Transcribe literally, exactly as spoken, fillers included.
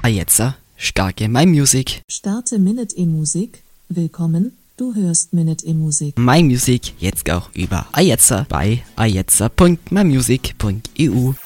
Ajetza, starke My Music. Starte Minute E-Musik. Willkommen, du hörst Minute E-Musik. My Music jetzt auch über Ajetza bei ajetza punkt my music punkt e u.